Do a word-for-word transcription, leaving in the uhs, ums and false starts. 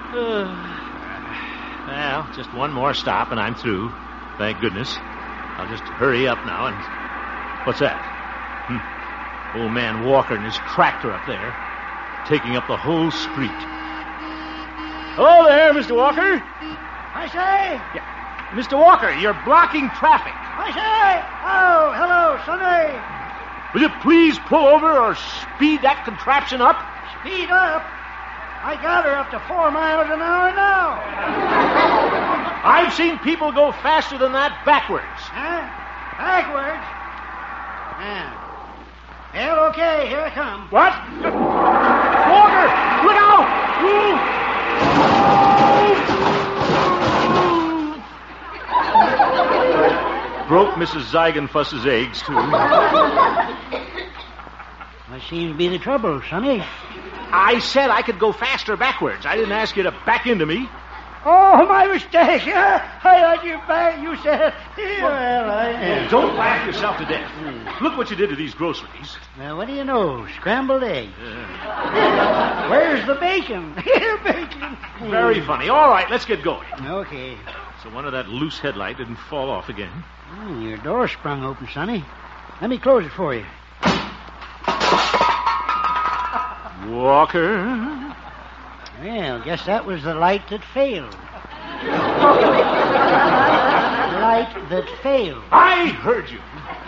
Well, just one more stop and I'm through. Thank goodness. I'll just hurry up now and... What's that? Hmm. Old man Walker and his tractor up there, taking up the whole street. Hello there, Mister Walker. I say. Yeah. Mister Walker, you're blocking traffic. I say. Oh, hello, Sonny. Will you please pull over or speed that contraption up? Speed up? I got her up to four miles an hour now. I've seen people go faster than that backwards. Huh? Backwards? Yeah. Well, okay, here I come. What? Walker, look out! Broke Missus Ziegenfuss's eggs, too. What seems to be the trouble, Sonny? I said I could go faster backwards. I didn't ask you to back into me. Oh, my mistake. I let you back. You said, well, I... Oh, don't laugh yourself to death. Look what you did to these groceries. Well, what do you know? Scrambled eggs. Uh, Where's the bacon? Bacon. Very funny. All right, let's get going. Okay. So one of that loose headlight didn't fall off again. Oh, your door sprung open, Sonny. Let me close it for you. Walker. Well, guess that was the light that failed. Light that failed. I heard you.